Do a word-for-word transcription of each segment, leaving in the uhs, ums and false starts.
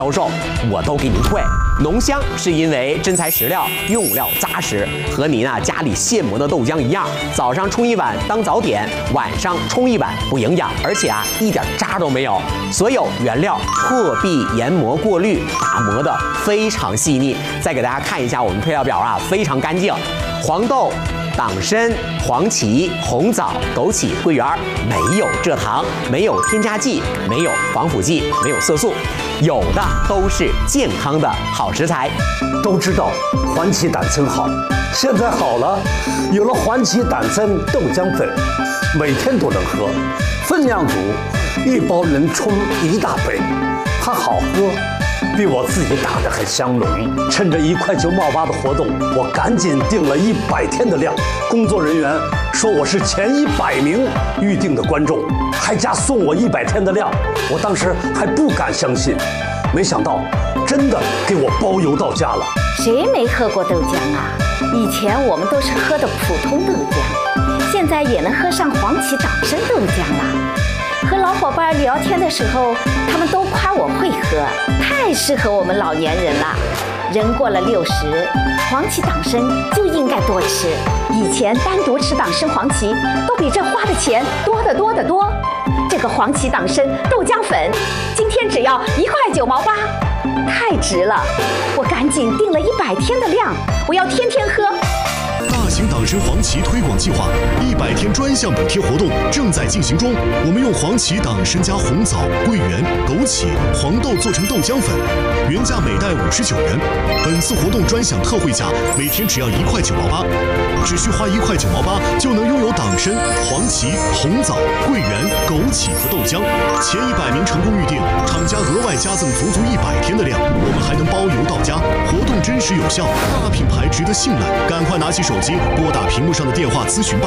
销售我都给您退。浓香是因为真材实料，用料扎实，和您啊家里现磨的豆浆一样，早上冲一碗当早点，晚上冲一碗不营养，而且啊一点渣都没有。所有原料破壁研磨过滤，打磨的非常细腻。再给大家看一下我们配料表啊，非常干净。黄豆、党参、黄芪、红枣、枸杞、桂圆，没有蔗糖，没有添加剂，没有防腐剂，没有色素，有的都是健康的好食材。 都知道黄芪党参好，现在好了，有了黄芪党参豆浆粉，每天都能喝，分量足，一包能冲一大杯，它好喝。比我自己打的还香浓。趁着一块九毛八的活动，我赶紧订了一百天的量。工作人员说我是前一百名预定的观众，还加送我一百天的量。我当时还不敢相信，没想到真的给我包邮到家了。 谁没喝过豆浆啊？以前我们都是喝的普通豆浆，现在也能喝上黄芪党参豆浆了。和老伙伴聊天的时候，他们都夸我会喝，太适合我们老年人了。人过了六十，黄芪党参就应该多吃。以前单独吃党参黄芪，都比这花的钱多得多得多。这个黄芪党参豆浆粉，今天只要一块九毛八，太值了！我赶紧订了一百天的量，我要天天喝。 大型党参黄芪推广计划一百天专项补贴活动正在进行中。我们用黄芪党参加红枣、桂圆、枸杞、黄豆做成豆浆粉，原价每袋五十九元。本次活动专享特惠价，每天只要一块九毛八，只需花一块九毛八就能拥有党参、黄芪、红枣、桂圆、枸杞和豆浆。前一百名成功预定，厂家额外加赠足足一百天的量，我们还能包邮到家。活动真实有效，大品牌值得信赖，赶快拿起手机拨打屏幕上的电话咨询吧。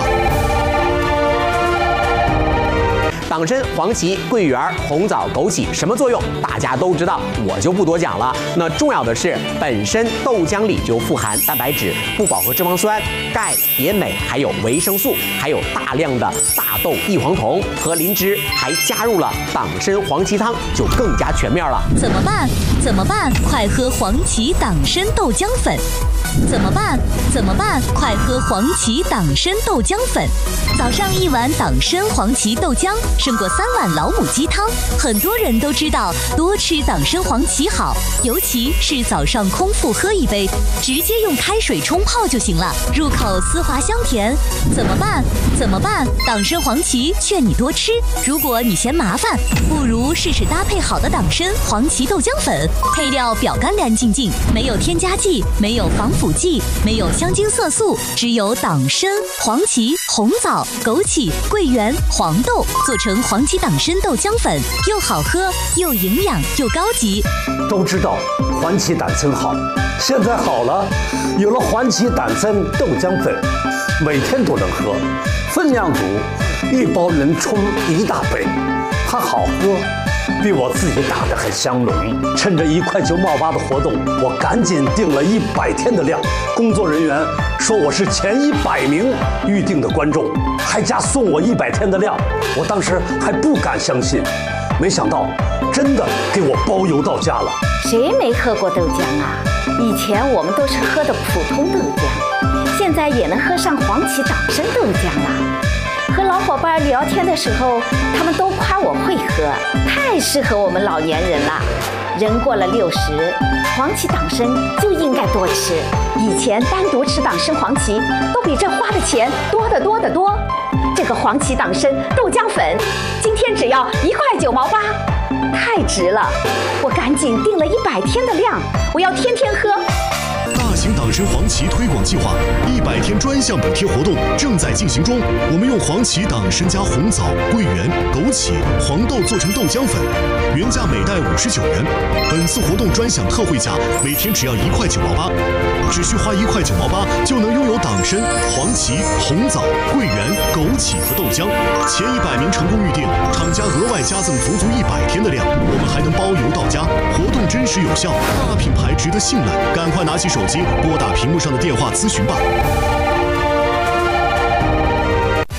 党参、黄芪、桂圆、红枣、枸杞什么作用？大家都知道，我就不多讲了。那重要的是，本身豆浆里就富含蛋白质、不饱和脂肪酸、钙、铁、镁，还有维生素，还有大量的大豆异黄酮和磷脂，还加入了党参黄芪汤，就更加全面了。 怎么办？怎么办？快喝黄芪党参豆浆粉！怎么办？怎么办？快喝黄芪党参豆浆粉！早上一碗党参黄芪豆浆，胜过三碗老母鸡汤。很多人都知道多吃党参黄芪好，尤其是早上空腹喝一杯，直接用开水冲泡就行了，入口丝滑香甜。怎么办？怎么办？党参黄芪劝你多吃。如果你嫌麻烦，不如试试搭配好的党参黄芪豆浆粉，配料表干干净净，没有添加剂，没有防腐剂，没有香精色素，只有党参、黄芪、红枣、枸杞、桂圆、黄豆做成黄芪党参豆浆粉，又好喝又营养又高级。 都知道黄芪党参好，现在好了，有了黄芪党参豆浆粉，每天都能喝，分量足，一包能冲一大杯，它好喝。比我自己打的还香浓。趁着一块九毛八的活动，我赶紧订了一百天的量。工作人员说我是前一百名预定的观众，还加送我一百天的量。我当时还不敢相信，没想到真的给我包邮到家了。 谁没喝过豆浆啊？以前我们都是喝的普通豆浆，现在也能喝上黄芪党参豆浆了。和老伙伴聊天的时候，他们都夸我会喝，太适合我们老年人了。人过了六十，黄芪党参就应该多吃。以前单独吃党参黄芪，都比这花的钱多得多得多。这个黄芪党参豆浆粉，今天只要一块九毛八，太值了！我赶紧订了一百天的量，我要天天喝。 大型党参黄芪推广计划一百天专项补贴活动正在进行中。我们用黄芪党参加红枣、桂圆、枸杞、黄豆做成豆浆粉，原价每袋五十九元。本次活动专享特惠价，每天只要一块九毛八，只需花一块九毛八就能拥有党参、黄芪、红枣、桂圆、枸杞和豆浆。前一百名成功预定，厂家额外加赠足足一百天的量，我们还能包邮到家。活动真实有效，大品牌值得信赖，赶快拿起手机拨打屏幕上的电话咨询吧。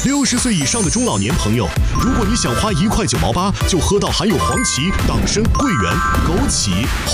六十岁以上的中老年朋友，如果你想花一块九毛八就喝到含有黄芪、党参、桂圆、枸杞、